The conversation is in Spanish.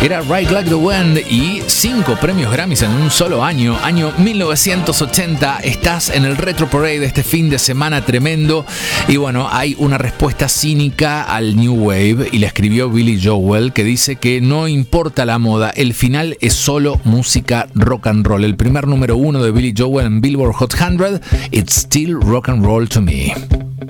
Era Ride Like the Wind y 5 premios Grammys en un solo año, año 1980. Estás en el Retro Parade de este fin de semana tremendo. Y bueno, hay una respuesta cínica al New Wave y la escribió Billy Joel, que dice que no importa la moda, el final es solo música rock and roll. El primer número 1 de Billy Joel en Billboard Hot 100, It's Still Rock and Roll to Me.